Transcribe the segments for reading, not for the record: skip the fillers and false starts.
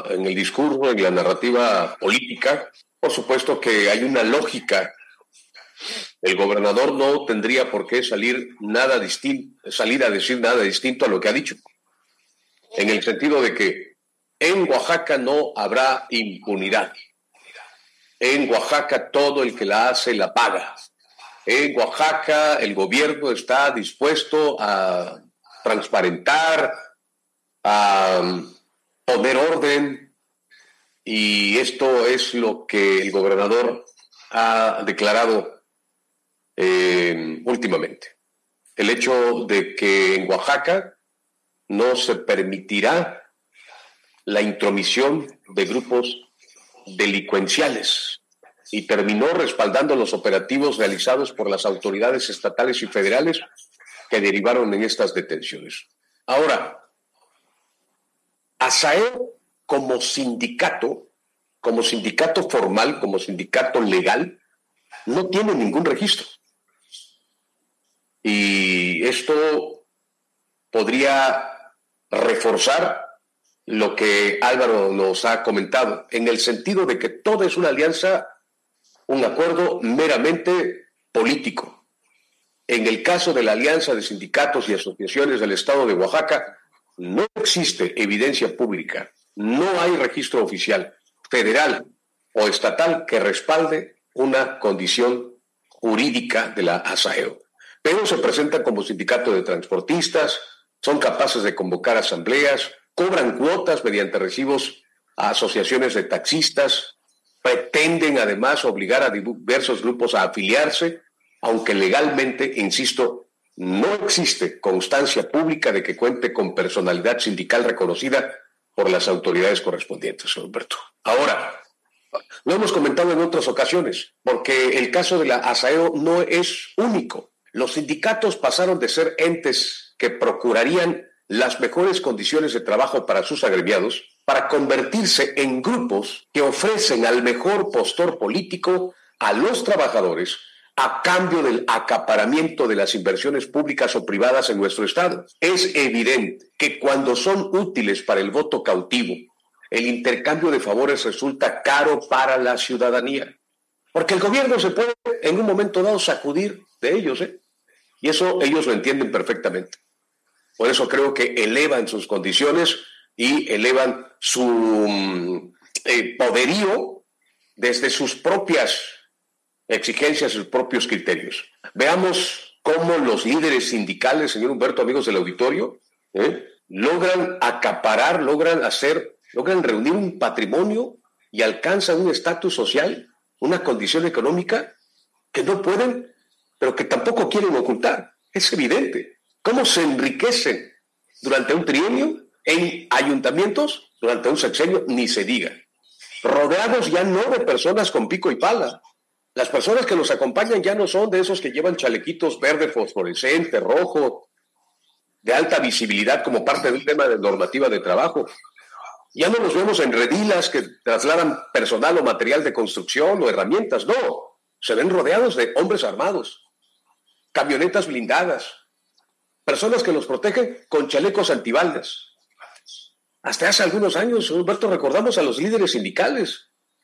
en el discurso, en la narrativa política, por supuesto que hay una lógica. El gobernador no tendría por qué salir a decir nada distinto a lo que ha dicho, en el sentido de que en Oaxaca no habrá impunidad. En Oaxaca todo el que la hace la paga. En Oaxaca el gobierno está dispuesto a transparentar, a poner orden, y esto es lo que el gobernador ha declarado últimamente. El hecho de que en Oaxaca no se permitirá la intromisión de grupos delincuenciales, y terminó respaldando los operativos realizados por las autoridades estatales y federales que derivaron en estas detenciones. Ahora, ASAEO como sindicato formal, como sindicato legal, no tiene ningún registro. Y esto podría reforzar lo que Álvaro nos ha comentado, en el sentido de que todo es una alianza, un acuerdo meramente político. En el caso de la Alianza de Sindicatos y Asociaciones del Estado de Oaxaca, no existe evidencia pública, no hay registro oficial, federal o estatal que respalde una condición jurídica de la ASAEO. Pero se presentan como sindicato de transportistas, son capaces de convocar asambleas, cobran cuotas mediante recibos a asociaciones de taxistas, pretenden además obligar a diversos grupos a afiliarse, aunque legalmente, insisto, no existe constancia pública de que cuente con personalidad sindical reconocida por las autoridades correspondientes, Humberto. Ahora, lo hemos comentado en otras ocasiones, porque el caso de la ASAEO no es único. Los sindicatos pasaron de ser entes que procurarían las mejores condiciones de trabajo para sus agremiados, para convertirse en grupos que ofrecen al mejor postor político a los trabajadores a cambio del acaparamiento de las inversiones públicas o privadas en nuestro Estado. Es evidente que cuando son útiles para el voto cautivo, el intercambio de favores resulta caro para la ciudadanía, porque el gobierno se puede en un momento dado sacudir de ellos, y eso ellos lo entienden perfectamente. Por eso creo que elevan sus condiciones y elevan su poderío desde sus propias exigencias, sus propios criterios. Veamos cómo los líderes sindicales, señor Humberto, amigos del auditorio, logran acaparar, logran reunir un patrimonio y alcanzan un estatus social, una condición económica que no pueden, pero que tampoco quieren ocultar. Es evidente. ¿Cómo se enriquecen durante un trienio en ayuntamientos, durante un sexenio? Ni se diga. Rodeados ya no de personas con pico y pala. Las personas que los acompañan ya no son de esos que llevan chalequitos verde fosforescente, rojo, de alta visibilidad como parte del tema de normativa de trabajo. Ya no los vemos en redilas que trasladan personal o material de construcción o herramientas. No, se ven rodeados de hombres armados, camionetas blindadas, personas que los protegen con chalecos antibalas. Hasta hace algunos años, Humberto, recordamos a los líderes sindicales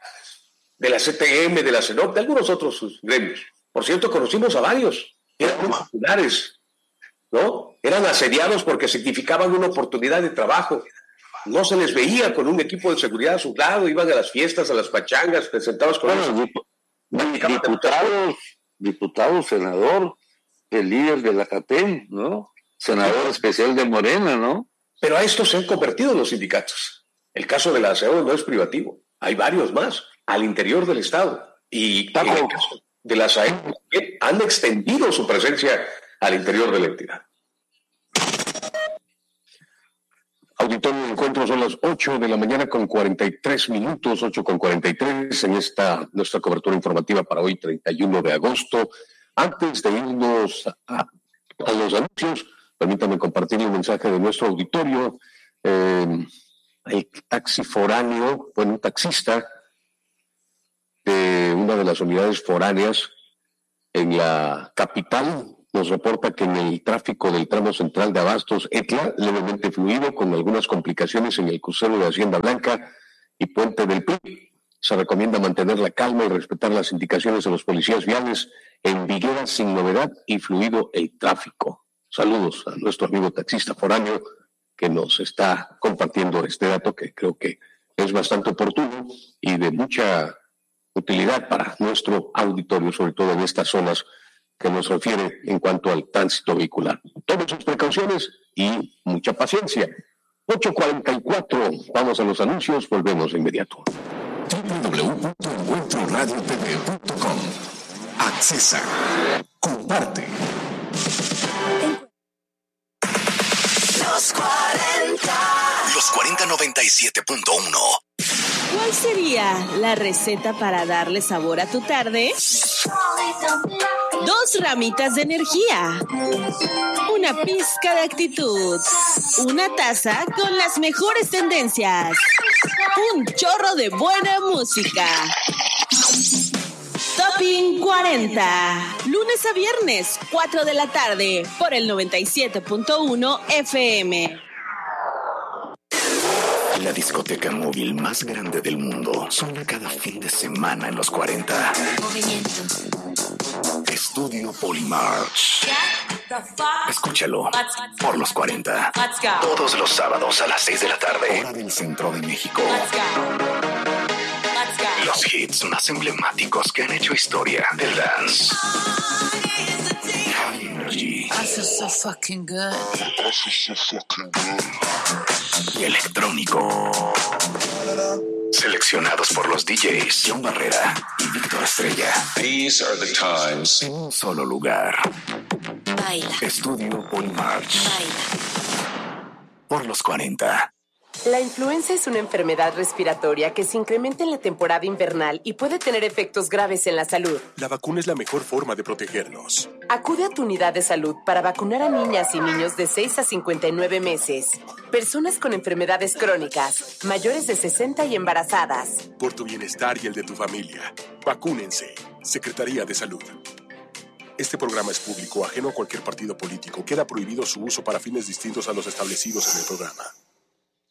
de la CTM, de la CENOP, de algunos otros gremios. Por cierto, conocimos a varios. Eran muy populares, ¿no? Eran asediados porque significaban una oportunidad de trabajo. No se les veía con un equipo de seguridad a su lado, iban a las fiestas, a las pachangas, presentados con diputado, senador, el líder de la CAPEM, ¿no? Senador especial de Morena, ¿no? Pero a esto se han convertido los sindicatos. El caso de la ASAEO no es privativo. Hay varios más al interior del Estado. Y en el caso de la ASAEO han extendido su presencia al interior de la entidad. Auditorio de Encuentro, son las 8 de la mañana con 43 minutos, 8:43 en esta nuestra cobertura informativa para hoy, 31 de agosto. Antes de irnos a los anuncios, permítame compartir un mensaje de nuestro auditorio. El taxi foráneo, un taxista de una de las unidades foráneas en la capital, nos reporta que en el tráfico del tramo central de Abastos, ETLA, levemente fluido, con algunas complicaciones en el crucero de Hacienda Blanca, y Puente del Pi. Se recomienda mantener la calma y respetar las indicaciones de los policías viales. En Viguera, sin novedad y fluido el tráfico. Saludos a nuestro amigo taxista foráneo que nos está compartiendo este dato que creo que es bastante oportuno y de mucha utilidad para nuestro auditorio, sobre todo en estas zonas que nos refiere en cuanto al tránsito vehicular. Tomen sus precauciones y mucha paciencia. 8:44, vamos a los anuncios, volvemos de inmediato. www.encuentroradiotv.com. Accesa, comparte. Los 4097.1. ¿Cuál sería la receta para darle sabor a tu tarde? 2 ramitas de energía, una pizca de actitud, una taza con las mejores tendencias, un chorro de buena música. Topping 40, lunes a viernes, 4 de la tarde, por el 97.1 FM. La discoteca móvil más grande del mundo suena cada fin de semana en los 40. Estudio Polymarch. Escúchalo por los 40. Todos los sábados a las 6 de la tarde, hora del centro de México. Los hits más emblemáticos que han hecho historia del dance. High Energy. I feel so fucking good. Y electrónico. Seleccionados por los DJs John Barrera y Víctor Estrella. These are the times. En un solo lugar. Baila. Estudio Polymarch. Baila. Por los 40. La influenza es una enfermedad respiratoria que se incrementa en la temporada invernal y puede tener efectos graves en la salud. La vacuna es la mejor forma de protegernos. Acude a tu unidad de salud para vacunar a niñas y niños de 6 a 59 meses, personas con enfermedades crónicas, mayores de 60 y embarazadas. Por tu bienestar y el de tu familia, vacúnense. Secretaría de Salud. Este programa es público, ajeno a cualquier partido político. Queda prohibido su uso para fines distintos a los establecidos en el programa.